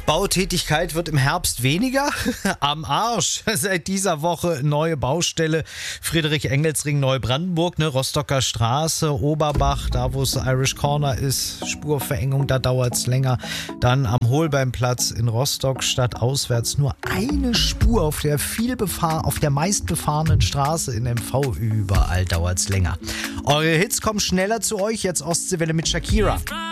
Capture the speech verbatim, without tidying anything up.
Bautätigkeit wird im Herbst weniger. Am Arsch. Seit dieser Woche neue Baustelle. Friedrich-Engels-Ring, Neubrandenburg, ne? Rostocker Straße, Oberbach, da wo es Irish Corner ist. Spurverengung, da dauert es länger. Dann am Holbeimplatz in Rostock statt auswärts nur eine Spur auf der viel befahr auf der meistbefahrenen Straße in M V. Überall dauert es länger. Eure Hits kommen schneller zu euch. Jetzt Ostseewelle mit Shakira.